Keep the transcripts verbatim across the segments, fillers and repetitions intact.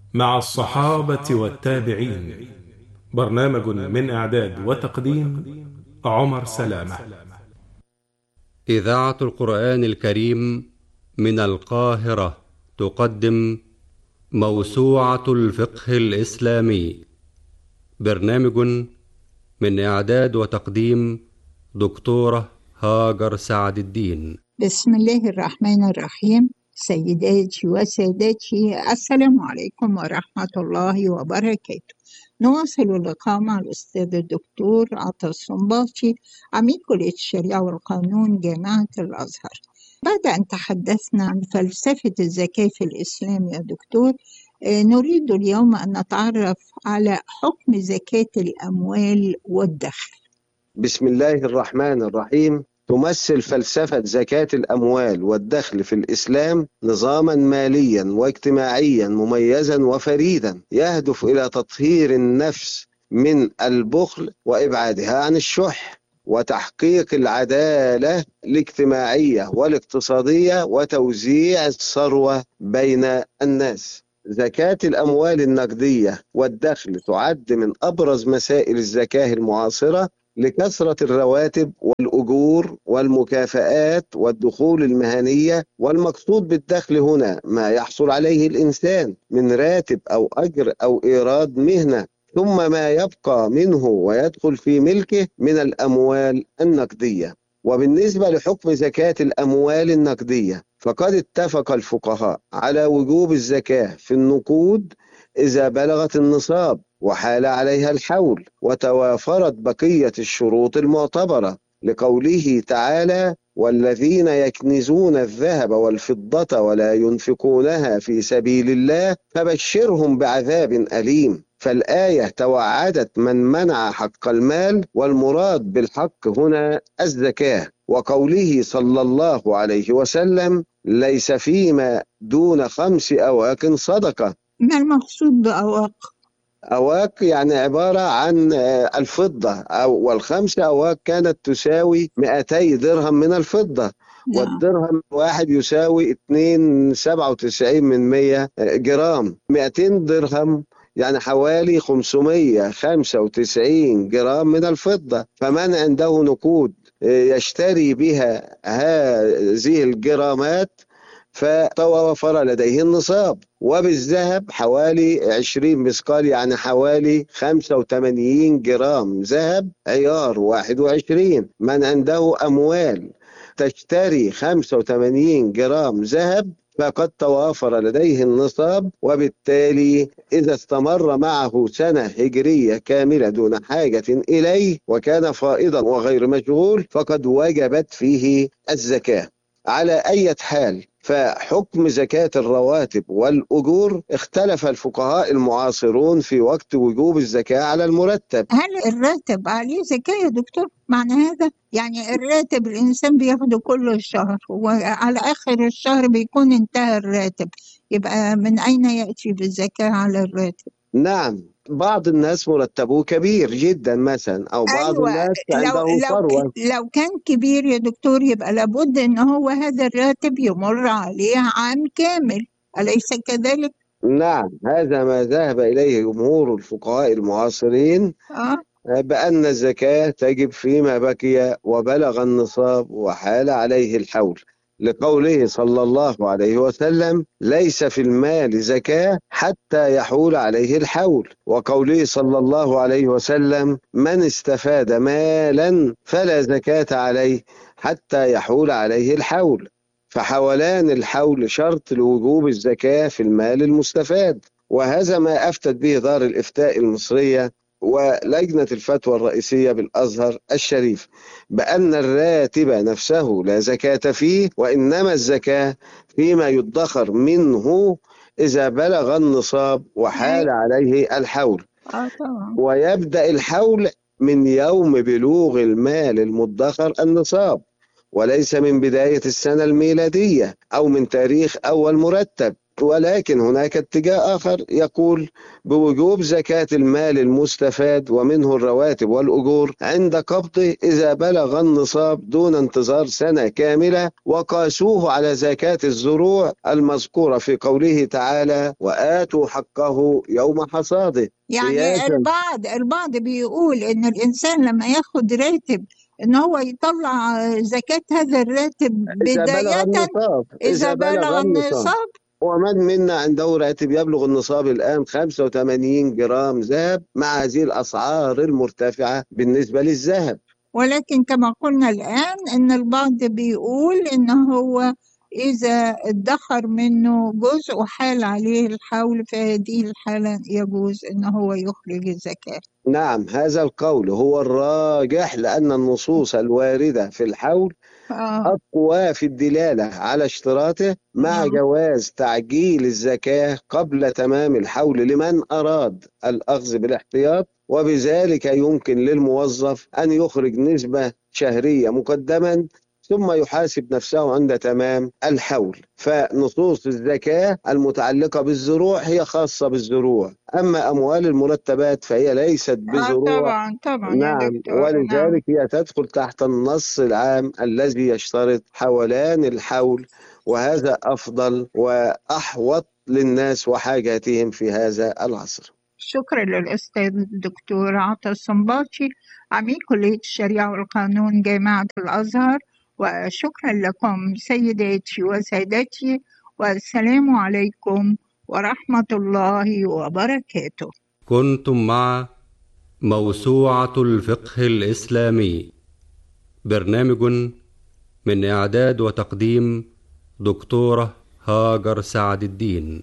مع الصحابة والتابعين. برنامج من إعداد وتقديم عمر سلامة. إذاعة القرآن الكريم من القاهرة تقدم موسوعة الفقه الإسلامي. برنامج من إعداد وتقديم دكتورة هاجر سعد الدين. بسم الله الرحمن الرحيم. سيداتي وسادتي، السلام عليكم ورحمة الله وبركاته. نواصل اللقاء مع الأستاذ الدكتور عطا الصنباطي، عميد كلية الشريعة والقانون جامعة الأزهر. بعد أن تحدثنا عن فلسفة الزكاة في الإسلام يا دكتور، نريد اليوم أن نتعرف على حكم زكاة الأموال والدخل. بسم الله الرحمن الرحيم. تمثل فلسفة زكاة الأموال والدخل في الإسلام نظاما ماليا واجتماعيا مميزا وفريدا، يهدف إلى تطهير النفس من البخل وإبعادها عن الشح، وتحقيق العدالة الاجتماعية والاقتصادية وتوزيع الثروة بين الناس. زكاة الأموال النقدية والدخل تعد من أبرز مسائل الزكاة المعاصرة لكثرة الرواتب والأجور والمكافآت والدخول المهنية، والمقصود بالدخل هنا ما يحصل عليه الإنسان من راتب أو أجر أو إيراد مهنة، ثم ما يبقى منه ويدخل في ملكه من الأموال النقدية. وبالنسبة لحكم زكاة الأموال النقدية، فقد اتفق الفقهاء على وجوب الزكاة في النقود إذا بلغت النصاب وحال عليها الحول وتوافرت بقية الشروط المعتبرة، لقوله تعالى: والذين يكنزون الذهب والفضة ولا ينفقونها في سبيل الله فبشرهم بعذاب أليم. فالآية توعدت من منع حق المال، والمراد بالحق هنا الزكاة. وقوله صلى الله عليه وسلم: ليس فيما دون خمس أواق صدقة. ما المقصود بأواق؟ أواق يعني عبارة عن الفضة، أو والخمس أواق كانت تساوي مئتي درهم من الفضة، والدرهم واحد يساوي اتنين سبعة وتسعين من مية جرام. مئتين درهم يعني حوالي خمسمية خمسة وتسعين جرام من الفضة. فمن عنده نقود يشتري بها هذه الجرامات فتوفر لديه النصاب. وبالذهب حوالي عشرين مثقال، يعني حوالي خمسة وثمانين جرام ذهب عيار واحد وعشرين. من عنده أموال تشتري خمسة وثمانين جرام ذهب فقد توافر لديه النصاب، وبالتالي إذا استمر معه سنة هجرية كاملة دون حاجة إليه وكان فائضا وغير مشغول فقد وجبت فيه الزكاة. على أي حال، فحكم زكاة الرواتب والأجور اختلف الفقهاء المعاصرون في وقت وجوب الزكاة على المرتب. هل الراتب عليه زكاة يا دكتور؟ معنى هذا يعني الراتب الإنسان بياخده كل الشهر وعلى آخر الشهر بيكون انتهى الراتب، يبقى من أين يأتي بالزكاة على الراتب؟ نعم، بعض الناس مرتبه كبير جدا مثلا، أو بعض أيوة. الناس لو عنده لو ثروة. لو كان كبير يا دكتور يبقى لابد إن هو هذا الراتب يمر عليه عام كامل، أليس كذلك؟ نعم، هذا ما ذهب إليه جمهور الفقهاء المعاصرين، آه. بأن الزكاة تجب فيما بقي وبلغ النصاب وحال عليه الحول، لقوله صلى الله عليه وسلم: ليس في المال زكاة حتى يحول عليه الحول. وقوله صلى الله عليه وسلم: من استفاد مالا فلا زكاة عليه حتى يحول عليه الحول. فحولان الحول شرط لوجوب الزكاة في المال المستفاد. وهذا ما أفتت به دار الإفتاء المصرية ولجنة الفتوى الرئيسية بالأزهر الشريف، بأن الراتب نفسه لا زكاة فيه، وإنما الزكاة فيما يدخر منه إذا بلغ النصاب وحال عليه الحول. آه طبعا. ويبدأ الحول من يوم بلوغ المال المدخر النصاب، وليس من بداية السنة الميلادية أو من تاريخ أول مرتب. ولكن هناك اتجاه آخر يقول بوجوب زكاة المال المستفاد ومنه الرواتب والأجور عند قبضه إذا بلغ النصاب دون انتظار سنة كاملة، وقاسوه على زكاة الزروع المذكورة في قوله تعالى وآتوا حقه يوم حصاده. يعني البعض البعض بيقول إن الإنسان لما ياخد راتب إن هو يطلع زكاة هذا الراتب إذا بلغ بداية النصاب إذا بلغ النصاب. ومن منا عنده راتب يبلغ النصاب الآن خمسة وثمانين جرام ذهب مع هذه الأسعار المرتفعة بالنسبة للذهب. ولكن كما قلنا الآن إن البعض بيقول إن هو إذا ادخر منه جزء وحال عليه الحول في هذه الحالة يجوز إن هو يخرج الزكاة. نعم، هذا القول هو الراجح لأن النصوص الواردة في الحول آه. أقوى في الدلالة على اشتراطه مع آه. جواز تعجيل الزكاة قبل تمام الحول لمن أراد الأخذ بالاحتياط، وبذلك يمكن للموظف أن يخرج نسبة شهرية مقدما ثم يحاسب نفسه عند تمام الحول. فنصوص الزكاة المتعلقة بالزروع هي خاصة بالزروع، أما أموال المرتبات فهي ليست بزروع. آه طبعا طبعا نعم، يا دكتور. ولذلك نعم. هي تدخل تحت النص العام الذي يشترط حولان الحول، وهذا أفضل وأحوط للناس وحاجاتهم في هذا العصر. شكرا للأستاذ الدكتور عطا الصنباطي عميد كلية الشريعة والقانون جامعة الأزهر، وشكرا لكم سيداتي وسادتي، والسلام عليكم ورحمة الله وبركاته. كنتم مع موسوعة الفقه الإسلامي، برنامج من إعداد وتقديم دكتورة هاجر سعد الدين.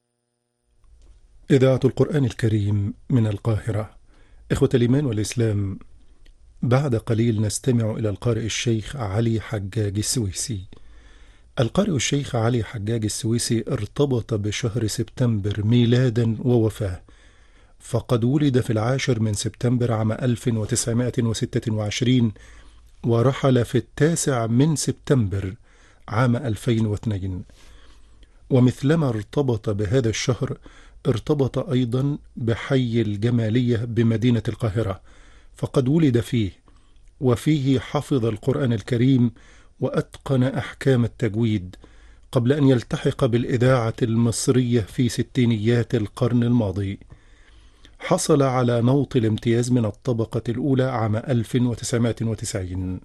إذاعة القرآن الكريم من القاهرة. إخوة الإيمان والإسلام، بعد قليل نستمع إلى القارئ الشيخ علي حجاج السويسي. القارئ الشيخ علي حجاج السويسي ارتبط بشهر سبتمبر ميلادا ووفاة، فقد ولد في العاشر من سبتمبر عام ألف وتسعمائة وستة وعشرين، ورحل في التاسع من سبتمبر عام ألفين واثنين. ومثلما ارتبط بهذا الشهر ارتبط أيضا بحي الجمالية بمدينة القاهرة، فقد ولد فيه، وفيه حفظ القرآن الكريم وأتقن أحكام التجويد، قبل أن يلتحق بالإذاعة المصرية في ستينيات القرن الماضي. حصل على نوط الامتياز من الطبقة الأولى عام ألف وتسعمائة وتسعين.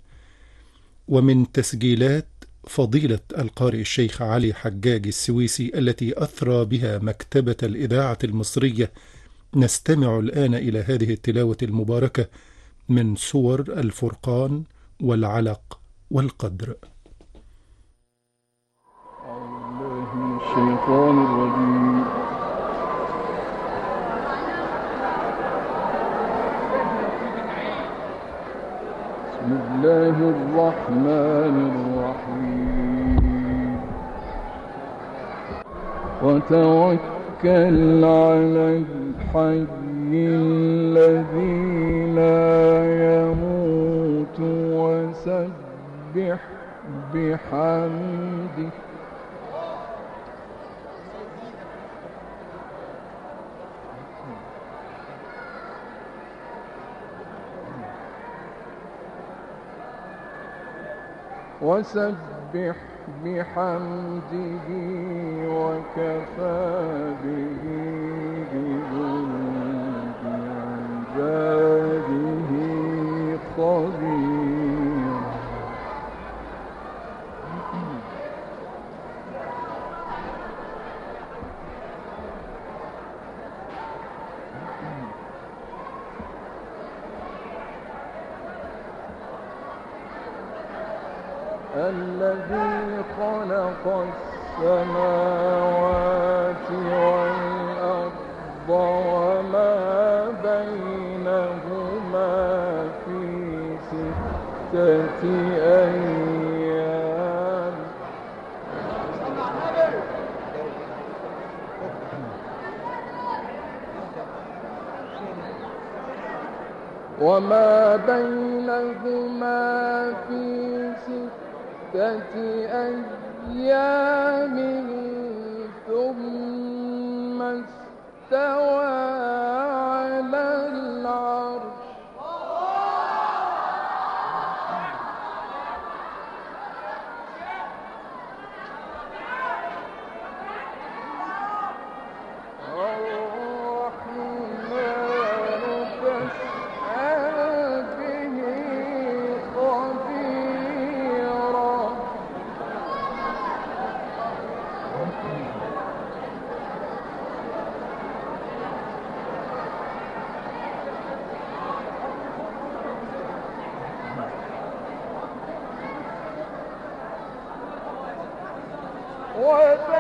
ومن تسجيلات فضيلة القارئ الشيخ علي حجاج السويسي التي أثرى بها مكتبة الإذاعة المصرية نستمع الآن إلى هذه التلاوة المباركة من سور الفرقان والعلق والقدر. أعوذ من الشيطان الرجيم. بسم الله الرحمن الرحيم. وتوكل على الحي الذي لا يموت وسبح بحمده وسبح بحمده وكفى به بذنوب عباده خبيرا. الذي خلق السماوات والأرض وما بينهما في ستة أيام وما بينهما في ستة أيام ثم استوى على العرش الرحمن فاسأل به خبيرا وَ